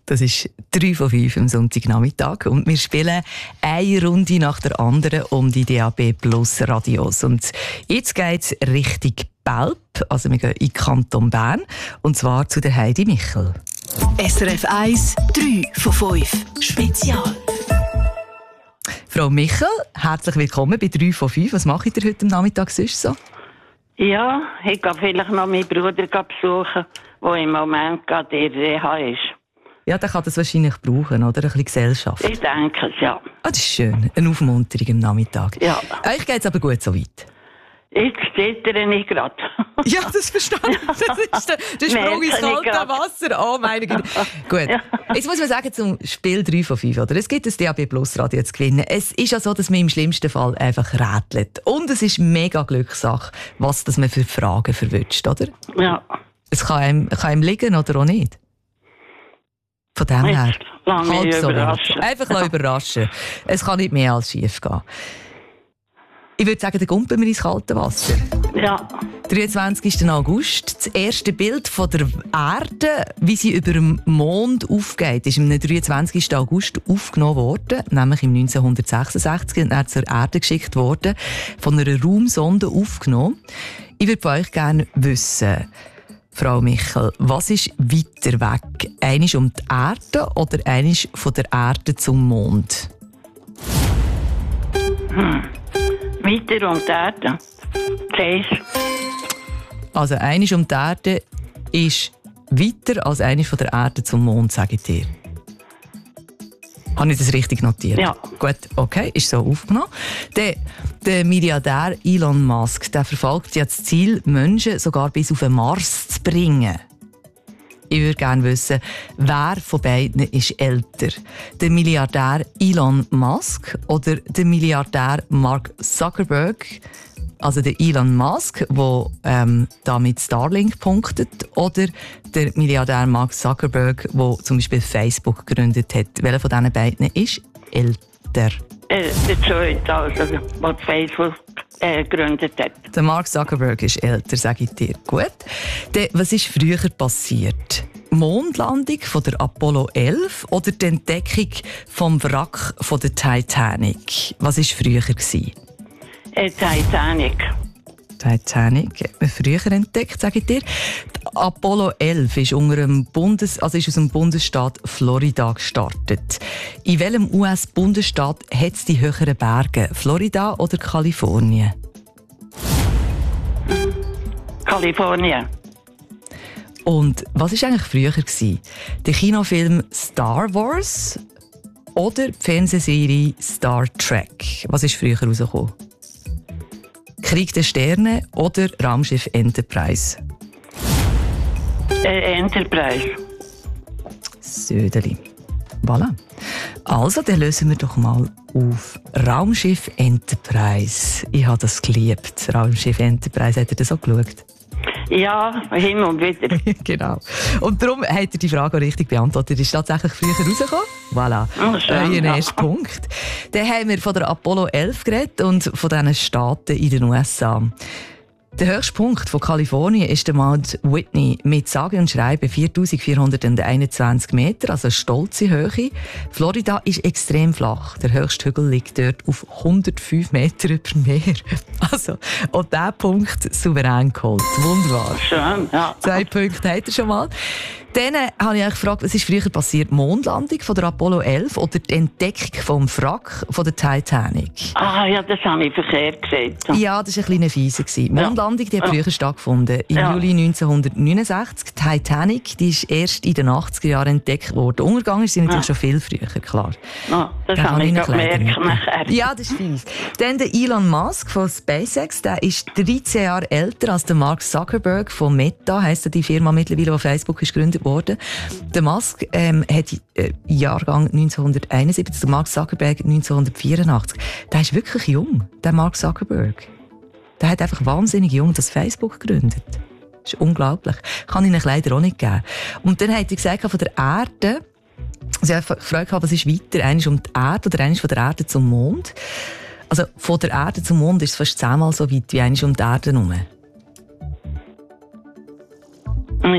Das ist 3 von 5 am Sonntagnachmittag und wir spielen eine Runde nach der anderen um die DAB Plus Radios. Und jetzt geht es Richtung Belp, also wir gehen in Kanton Bern, und zwar zu der Heidi Michel. SRF 1, 3 von 5, Spezial. Frau Michel, herzlich willkommen bei 3 von 5. Was macht ihr heute am Nachmittag sonst so? Ja, ich gehe vielleicht noch meinen Bruder besuchen, der im Moment gerade in der Reha ist. Ja, der kann das wahrscheinlich brauchen, oder? Ein bisschen Gesellschaft. Ich denke es, ja. Ah, das ist schön. Eine Aufmunterung am Nachmittag. Ja. Euch geht es aber gut so weit. Jetzt zittere ich gerade. Ja, das verstehe ich. Das ist der Sprung ins kalte Wasser. Oh meine Güte. Gut. Ja. Jetzt muss man sagen, zum Spiel 3 von 5. Oder? Es gibt ein DAB Plus Radio zu gewinnen. Es ist ja so, dass man im schlimmsten Fall einfach rätselt. Und es ist mega Glückssache, was das man für Fragen verwünscht, oder? Ja. Es kann einem liegen oder auch nicht. Von dem her. Lass mich so überraschen. Einfach überraschen. Es kann nicht mehr als schief gehen. Ich würde sagen, dann gumpen wir ins kalte Wasser. Ja. 23. August. Das erste Bild von der Erde, wie sie über dem Mond aufgeht, ist am 23. August aufgenommen worden, nämlich im 1966, und dann zur Erde geschickt worden, von einer Raumsonde aufgenommen. Ich würde von euch gerne wissen, Frau Michel, was ist weiter weg? Einisch um die Erde oder einisch von der Erde zum Mond? Weiter um die Erde. Also einisch um die Erde ist weiter als einisch von der Erde zum Mond, sage ich dir. Habe ich das richtig notiert? Ja. Gut, okay, ist so aufgenommen. Der Milliardär Elon Musk, der verfolgt ja das Ziel, Menschen sogar bis auf den Mars zu bringen. Ich würde gerne wissen, wer von beiden ist älter? Der Milliardär Elon Musk oder der Milliardär Mark Zuckerberg? Also der Elon Musk, der da mit Starlink punktet, oder der Milliardär Mark Zuckerberg, der zum Beispiel Facebook gegründet hat. Welcher von diesen beiden ist älter? Der zweite, also, der Facebook gegründet hat. Der Mark Zuckerberg ist älter, sage ich dir. Gut. Was ist früher passiert? Mondlandung von der Apollo 11 oder die Entdeckung vom Wrack von der Titanic? Was war früher? Titanic. Titanic hat man früher entdeckt, sage ich dir. Die Apollo 11 ist, ist aus dem Bundesstaat Florida gestartet. In welchem US-Bundesstaat hat es die höheren Berge? Florida oder Kalifornien? Kalifornien. Und was war eigentlich früher? Der Kinofilm Star Wars oder die Fernsehserie Star Trek? Was ist früher rausgekommen? Krieg der Sterne oder Raumschiff Enterprise? Enterprise. Södeli. Voilà. Also, dann lösen wir doch mal auf. Raumschiff Enterprise. Ich habe das geliebt. Raumschiff Enterprise. Hat ihr das auch geschaut? Ja, hin und wieder. Genau. Und darum hat er die Frage auch richtig beantwortet. Ist tatsächlich früher rausgekommen? Voilà. Oh, schön, Euer erster Punkt. Dann haben wir von der Apollo 11 geredet und von diesen Staaten in den USA. Der höchste Punkt von Kalifornien ist der Mount Whitney mit sage und schreibe 4.421 Meter, also eine stolze Höhe. Florida ist extrem flach. Der höchste Hügel liegt dort auf 105 Meter über dem Meer. Also, und diesen Punkt souverän geholt. Wunderbar. Schön, ja. 2 Punkte hat er schon mal. Dann habe ich gefragt, was ist früher passiert? Mondlandung von der Apollo 11 oder die Entdeckung vom Wrack von der Titanic? Ah, ja, das habe ich verkehrt gesagt. Ja, das war ein kleiner Fiese. Die Mondlandung die hat früher stattgefunden. Im Juli 1969. Die Titanic die ist erst in den 80er Jahren entdeckt worden. Untergegangen ist sie natürlich schon viel früher, klar. Ja, das habe ich gemerkt nachher. Ja, das ist fies. Dann der Elon Musk von SpaceX. Der ist 13 Jahre älter als der Mark Zuckerberg von Meta, heisst die Firma mittlerweile, die Facebook ist gegründet worden. Der Musk hat Jahrgang 1971, der Mark Zuckerberg 1984. Der ist wirklich jung, der Mark Zuckerberg. Der hat einfach wahnsinnig jung das Facebook gegründet. Das ist unglaublich. Kann ich Ihnen leider auch nicht geben. Und dann hat er gesagt, von der Erde, also ich habe gefragt, was ist weiter, eines um die Erde oder eines von der Erde zum Mond? Also von der Erde zum Mond ist es fast 10-mal so weit wie eines um die Erde herum. Ja.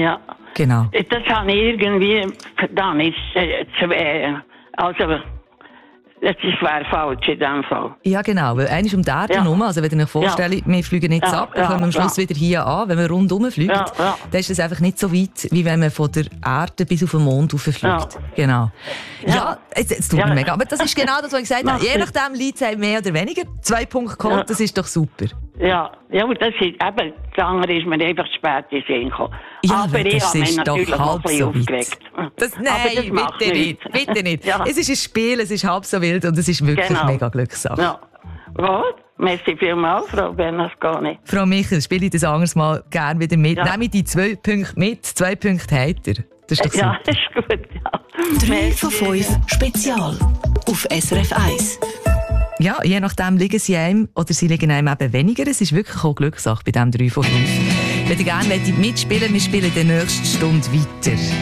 Genau. Das habe ich irgendwie, dann ist also, das wäre falsch in dem Fall. Ja, genau. Weil einmal um die Erde herum, also wenn ihr euch vorstellt, wir fliegen nicht ab, wir kommen am Schluss wieder hier an. Wenn man rundherum fliegt, dann ist es einfach nicht so weit, wie wenn man von der Erde bis auf den Mond rauffliegt. Ja. Genau. Ja, jetzt tut mir mega. Aber das ist genau das, was ich gesagt habe. Je nachdem liegt es mehr oder weniger. 2 Punkte geholt, das ist doch super. Ja, das ist eben, das andere ist mir einfach spät in den Sinn gekommen. Ja, aber ich habe mich natürlich halb ein bisschen so aufgeregt. Nein, bitte nicht. Bitte nicht. Ja. Es ist ein Spiel, es ist halb so wild und es ist wirklich mega Glückssache. Ja. Gut, merci vielmals, Frau Bernasconi. Frau Michel, spiele ich das anderes Mal gerne wieder mit. Nehme ich die 2 Punkte mit. 2 Punkte habt ihr. Das ist doch super. Ja, das ist gut, ja. 3 von 5 Spezial auf SRF 1. Ja, je nachdem liegen sie einem oder sie liegen einem eben weniger. Es ist wirklich auch Glückssache bei diesem 3 von 5. Wenn ihr gerne mitspielen wollt, wir spielen in der nächsten Stunde weiter.